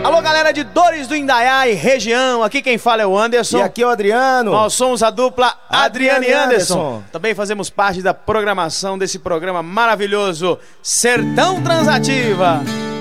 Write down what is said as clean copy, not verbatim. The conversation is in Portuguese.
Alô, galera de Dores do Indaiá e região, aqui quem fala é o Anderson. E aqui é o Adriano. Nós somos a dupla Adriano e Anderson. Anderson. Também fazemos parte da programação desse programa maravilhoso, Sertão Transativa.